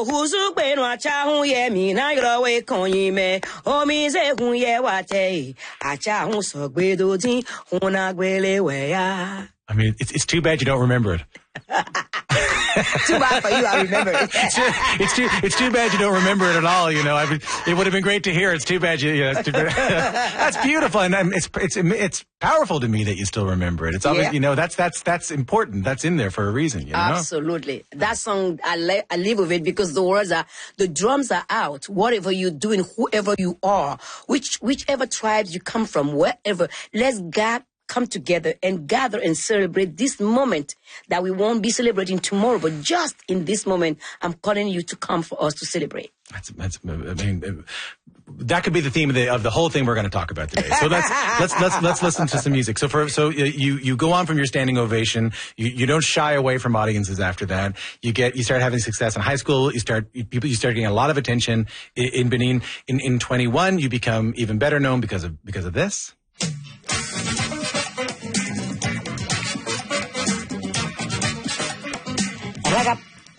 O huzu kwenu acha hu ye mi na yoro we konyi me. O mi ze hu ye wate. Acha hu so gbedo din hu na gwele we ya. I mean, it's too bad you don't remember it. Too bad for you, I remember it. It's too bad you don't remember it at all. You know, it would have been great to hear. It's too bad it's too bad. That's beautiful, and it's powerful to me that you still remember it. It's obvious, you know, that's important. That's in there for a reason. You know? Absolutely. That song, I live with it because the words are, the drums are out. Whatever you're doing, whoever you are, whichever tribes you come from, wherever, let's come together and gather and celebrate this moment that we won't be celebrating tomorrow, but just in this moment, I'm calling you to come for us to celebrate. I mean, that could be the theme of the whole thing we're going to talk about today. So let's listen to some music. So you go on from your standing ovation. You don't shy away from audiences after that. You start having success in high school. You start getting a lot of attention in Benin. In 21, you become even better known because of this. Raga